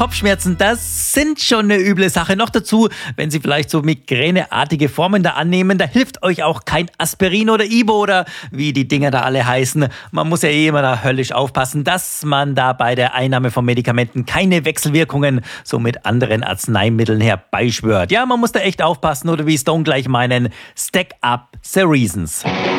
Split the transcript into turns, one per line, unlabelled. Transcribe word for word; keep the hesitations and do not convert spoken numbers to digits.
Kopfschmerzen, das sind schon eine üble Sache. Noch dazu, wenn Sie vielleicht so migräneartige Formen da annehmen, da hilft euch auch kein Aspirin oder Ibo oder wie die Dinger da alle heißen. Man muss ja eh immer da höllisch aufpassen, dass man da bei der Einnahme von Medikamenten keine Wechselwirkungen so mit anderen Arzneimitteln herbeischwört. Ja, man muss da echt aufpassen oder wie Stone gleich meinen, stack up the reasons.